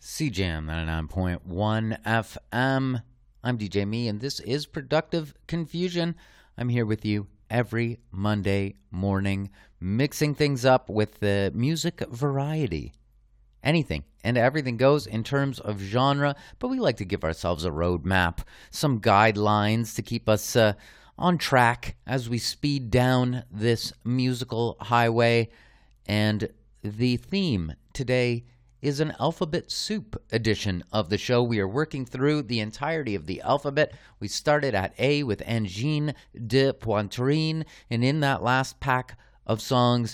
CJAM 99.1 FM. I'm DJ Me, and this is Productive Confusion. I'm here with you every Monday morning, mixing things up with the music variety. Anything and everything goes in terms of genre, but we like to give ourselves a roadmap, some guidelines to keep us on track as we speed down this musical highway. And the theme today is an alphabet soup edition of the show. We are working through the entirety of the alphabet. We started at A with Angine de Poitrine, and in that last pack of songs,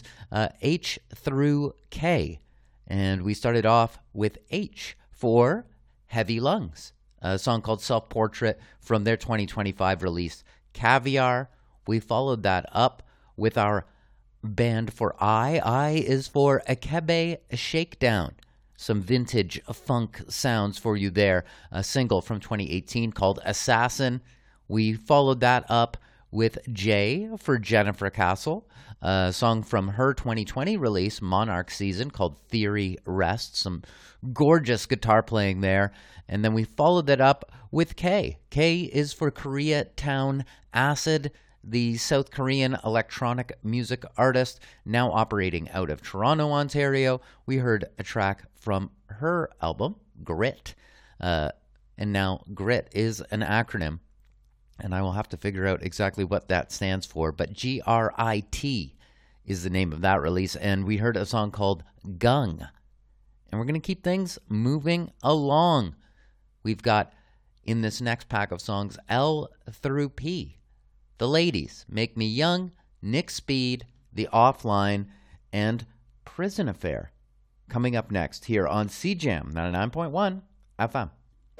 H through K. And we started off with H for Heavy Lungs, a song called Self-Portrait from their 2025 release, Caviar. We followed that up with our band for I. I is for Akebe Shakedown. Some vintage funk sounds for you there. A single from 2018 called Assassin. We followed that up with J for Jennifer Castle, a song from her 2020 release, Monarch Season, called Theory Rest. Some gorgeous guitar playing there. And then we followed that up with K. K is for Koreatown Acid, the South Korean electronic music artist, now operating out of Toronto, Ontario. We heard a track from her album, Grit. And now Grit is an acronym, and I will have to figure out exactly what that stands for, but G-R-I-T is the name of that release. And we heard a song called Gung. And we're going to keep things moving along. We've got, in this next pack of songs, L through P. The Ladies, Make Me Young, Nick Speed, The Offline, and Prison Affair. Coming up next here on CJAM 99.1 FM.